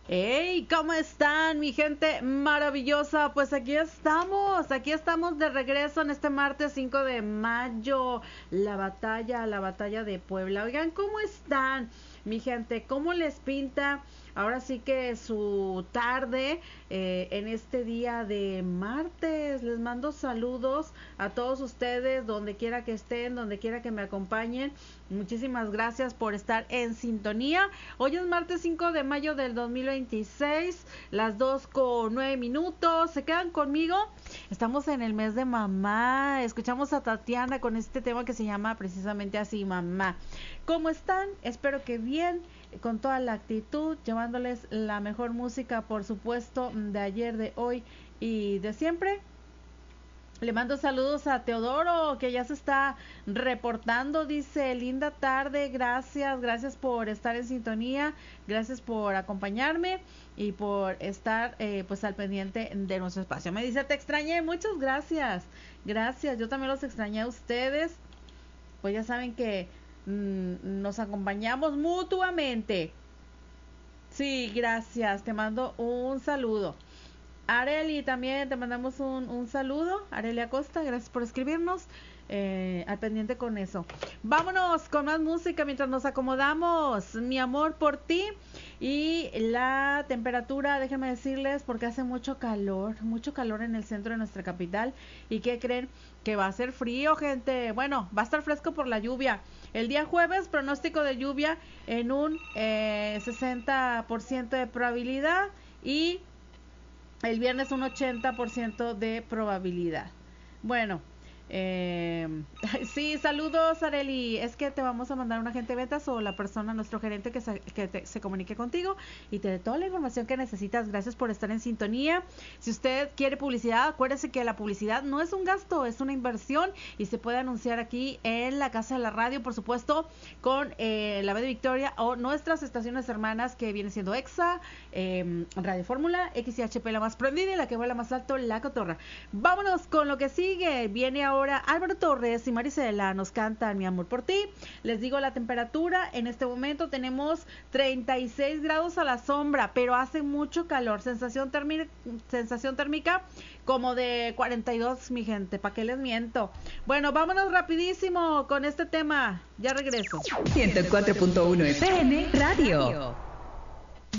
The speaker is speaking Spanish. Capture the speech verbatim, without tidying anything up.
Hey, ¿cómo están, mi gente maravillosa? Pues aquí estamos, aquí estamos de regreso en este martes cinco de mayo. La batalla, la batalla de Puebla. Oigan, ¿cómo están, mi gente? ¿Cómo les pinta? Ahora sí que su tarde eh, en este día de martes. Les mando saludos a todos ustedes, donde quiera que estén, donde quiera que me acompañen. Muchísimas gracias por estar en sintonía. Hoy es martes cinco de mayo del dos mil veintiséis, las dos con nueve minutos. ¿Se quedan conmigo? Estamos en el mes de mamá. Escuchamos a Tatiana con este tema que se llama precisamente así, mamá. ¿Cómo están? Espero que bien, con toda la actitud, llevándoles la mejor música, por supuesto, de ayer, de hoy y de siempre. Le mando saludos a Teodoro, que ya se está reportando, dice, linda tarde, gracias, gracias por estar en sintonía, gracias por acompañarme y por estar eh, pues al pendiente de nuestro espacio. Me dice, te extrañé, muchas gracias, gracias, yo también los extrañé a ustedes, pues ya saben que mmm, nos acompañamos mutuamente. Sí, gracias, te mando un saludo. Areli, también te mandamos un, un saludo. Areli Acosta, gracias por escribirnos. Eh, al pendiente con eso. Vámonos con más música mientras nos acomodamos. Mi amor por ti. Y la temperatura, déjenme decirles, porque hace mucho calor, mucho calor en el centro de nuestra capital. ¿Y qué creen? Que va a ser frío, gente. Bueno, va a estar fresco por la lluvia. El día jueves, pronóstico de lluvia en un eh, sesenta por ciento de probabilidad. Y el viernes un ochenta por ciento de probabilidad. Bueno, eh, sí, saludos, Areli. Es que te vamos a mandar un agente de ventas o la persona, nuestro gerente que se, que te, se comunique contigo y te dé toda la información que necesitas. Gracias por estar en sintonía. Si usted quiere publicidad, acuérdese que la publicidad no es un gasto, es una inversión y se puede anunciar aquí en la Casa de la Radio, por supuesto, con eh, la B de Victoria o nuestras estaciones hermanas que viene siendo EXA, eh, Radio Fórmula, X y H P la más prendida y la que vuela más alto, La Cotorra. Vámonos con lo que sigue. Viene ahora Ahora Álvaro Torres y Marisela nos cantan Mi amor por ti. Les digo la temperatura, en este momento tenemos treinta y seis grados a la sombra, pero hace mucho calor, sensación térmica, sensación térmica como de cuarenta y dos, mi gente, ¿para qué les miento? Bueno, vámonos rapidísimo con este tema, ya regreso. ciento cuatro punto uno F M Radio.